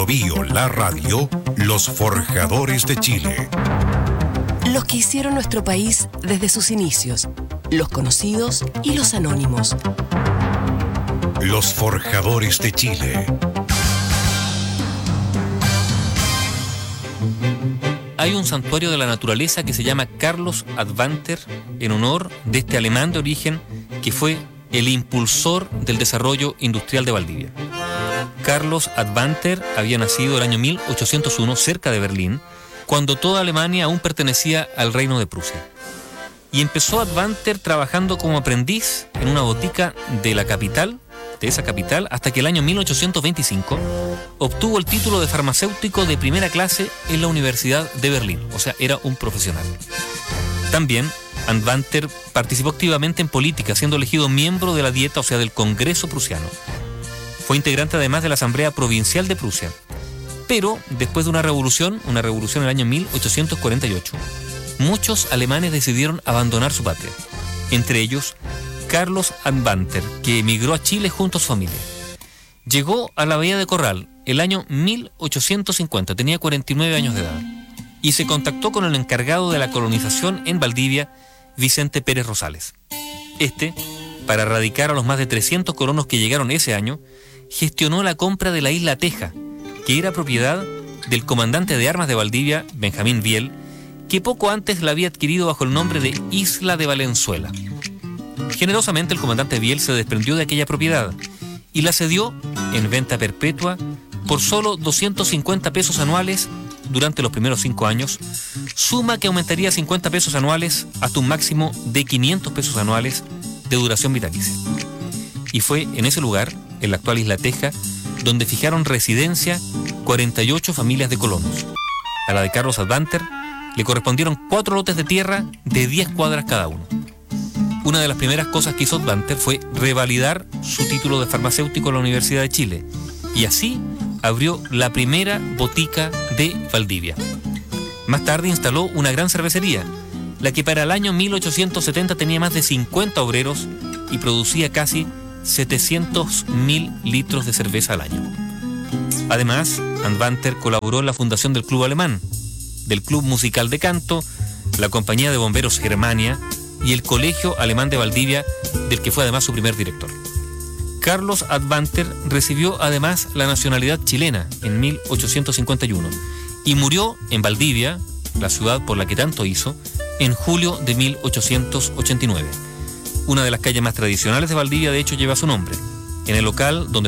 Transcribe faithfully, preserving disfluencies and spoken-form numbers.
Bio La Radio, los forjadores de Chile. Los que hicieron nuestro país desde sus inicios, los conocidos y los anónimos. Los forjadores de Chile. Hay un santuario de la naturaleza que se llama Carlos Advanter en honor de este alemán de origen que fue el impulsor del desarrollo industrial de Valdivia. Carlos Advanter había nacido el año mil ochocientos uno cerca de Berlín, cuando toda Alemania aún pertenecía al Reino de Prusia. Y empezó Advanter trabajando como aprendiz en una botica de la capital, de esa capital, hasta que el año mil ochocientos veinticinco obtuvo el título de farmacéutico de primera clase en la Universidad de Berlín, o sea, era un profesional. También Advanter participó activamente en política, siendo elegido miembro de la Dieta, o sea, del Congreso prusiano. Fue integrante además de la Asamblea Provincial de Prusia. Pero después de una revolución, una revolución en el año mil ochocientos cuarenta y ocho, muchos alemanes decidieron abandonar su patria. Entre ellos, Carlos Advanter, que emigró a Chile junto a su familia. Llegó a la Bahía de Corral el año mil ochocientos cincuenta, tenía cuarenta y nueve años de edad, y se contactó con el encargado de la colonización en Valdivia, Vicente Pérez Rosales. Este, para erradicar a los más de trescientos colonos que llegaron ese año, gestionó la compra de la isla Teja, que era propiedad del comandante de armas de Valdivia, Benjamín Viel, que poco antes la había adquirido bajo el nombre de Isla de Valenzuela. Generosamente el comandante Viel se desprendió de aquella propiedad y la cedió en venta perpetua por solo doscientos cincuenta pesos anuales durante los primeros cinco años, suma que aumentaría a cincuenta pesos anuales hasta un máximo de quinientos pesos anuales de duración vitalicia. Y fue en ese lugar, en la actual Isla Teja, donde fijaron residencia cuarenta y ocho familias de colonos. A la de Carlos Advanter le correspondieron cuatro lotes de tierra de diez cuadras cada uno. Una de las primeras cosas que hizo Advanter fue revalidar su título de farmacéutico en la Universidad de Chile, y así abrió la primera botica de Valdivia. Más tarde instaló una gran cervecería, la que para el año mil ochocientos setenta tenía más de cincuenta obreros y producía casi setecientos mil litros de cerveza al año. Además, Advanter colaboró en la fundación del Club Alemán, del Club Musical de Canto, la Compañía de Bomberos Germania y el Colegio Alemán de Valdivia, del que fue además su primer director. Carlos Advanter recibió además la nacionalidad chilena en mil ochocientos cincuenta y uno y murió en Valdivia, la ciudad por la que tanto hizo, en julio de mil ochocientos ochenta y nueve. Una de las calles más tradicionales de Valdivia, de hecho, lleva su nombre. En el local donde